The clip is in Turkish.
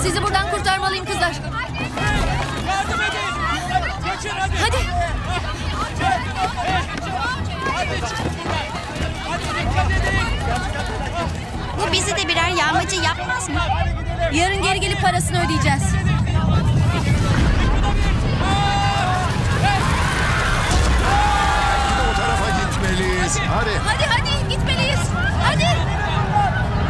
Sizi buradan kurtarmalıyım kızlar. Yardım edin. Kaçın hadi. Hadi. Hadi çıkın buradan. Hadi dikkat edin. Bu bizi de birer yağmacı yapmaz mı? Yarın geri gelip parasını ödeyeceğiz.